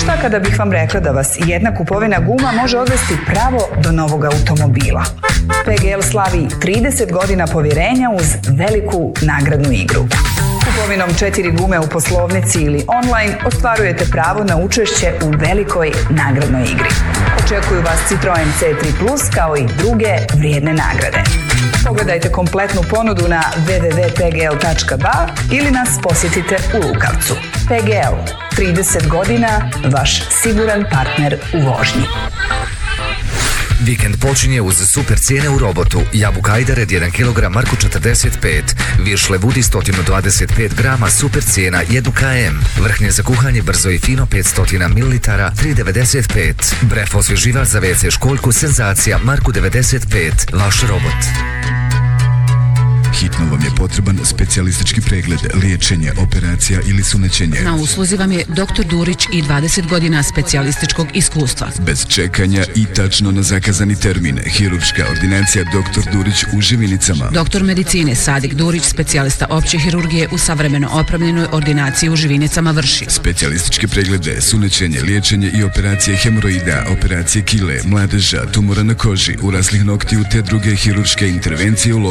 Šta kada bih vam rekla da vas jedna kupovina guma može odvesti pravo do novog automobila? PGL slavi 30 godina povjerenja uz veliku nagradnu igru. Kupovinom 4 gume u poslovnici ili online ostvarujete pravo na učešće u velikoj nagradnoj igri. Očekuju vas Citroen C3 Plus kao i druge vrijedne nagrade. Pogledajte kompletnu ponudu na www.pgl.ba ili nas posjetite u Lukavcu. PGL, 30 godina, vaš siguran partner u vožnji. Vikend počinje uz super cijene u Robotu. Jabuka Ajdared 1 kg Marku 45, Viršle Vudi 125 grama super cijena 1 km. Vrhnje za kuhanje brzo i fino 500 ml 3,95. Bref osvježivač za WC školjku senzacija Marku 95, vaš Robot. Hitno vam je potreban specijalistički pregled, liječenje, operacija ili sunećenje. Na usluzi vam je dr. Durić i 20 godina specijalističkog iskustva. Bez čekanja i tačno na zakazani termin. Hirurška ordinacija dr. Durić u Živinicama. Doktor medicine Sadik Durić, specijalista opće hirurgije u savremeno opremljenoj ordinaciji u Živinicama vrši specijalističke preglede, sunećenje, liječenje i operacije hemoroida, operacije kile, mladeža, tumora na koži, uraslih noktiju te druge hirurške intervencije u